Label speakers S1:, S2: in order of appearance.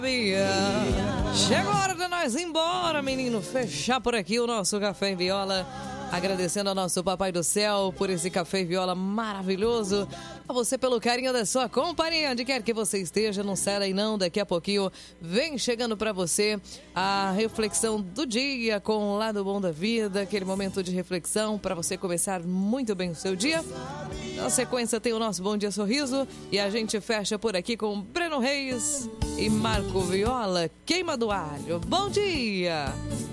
S1: Chegou a hora de nós ir embora, menino. Fechar por aqui o nosso Café em Viola. Agradecendo ao nosso Papai do Céu por esse Café em Viola maravilhoso. A você pelo carinho da sua companhia. Onde quer que você esteja, não sai daí não. Daqui a pouquinho vem chegando pra você a reflexão do dia com o lado bom da vida. Aquele momento de reflexão para você começar muito bem o seu dia. Na sequência tem o nosso Bom Dia Sorriso. E a gente fecha por aqui com Breno Reis e Marco Viola. Queima do alho. Bom dia!